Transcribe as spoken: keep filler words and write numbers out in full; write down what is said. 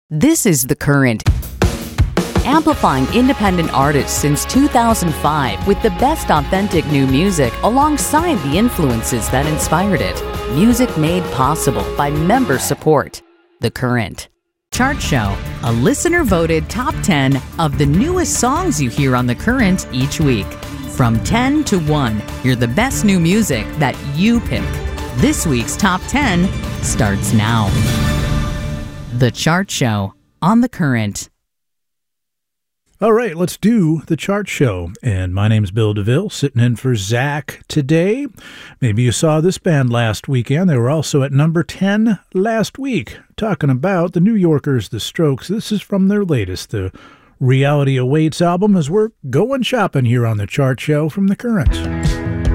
This is The Current, amplifying independent artists since two thousand five with the best authentic new music alongside the influences that inspired it. Music made possible by member support. The Current Chart Show, a listener-voted top ten of the newest songs you hear on The Current each week. From ten to one, hear the best new music that you pick. This week's top ten starts now. The Chart Show on The Current. All right, let's do the Chart Show. And my name's Bill DeVille, sitting in for Zach today. Maybe you saw this band last weekend. They were also at number ten last week, talking about the New Yorkers, The Strokes. This is from their latest, the Reality Awaits album, as we're going shopping here on the Chart Show from The Current.